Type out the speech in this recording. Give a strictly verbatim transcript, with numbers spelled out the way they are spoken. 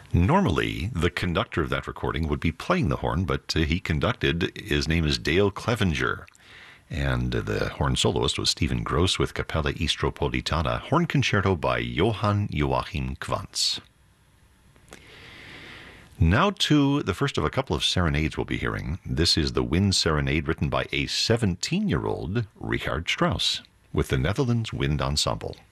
Normally, the conductor of that recording would be playing the horn, but uh, he conducted. His name is Dale Clevenger. And the horn soloist was Stephen Gross with Capella Istropolitana, horn concerto by Johann Joachim Quantz. Now to the first of a couple of serenades we'll be hearing. This is the Wind Serenade written by a seventeen-year-old Richard Strauss with the Netherlands Wind Ensemble.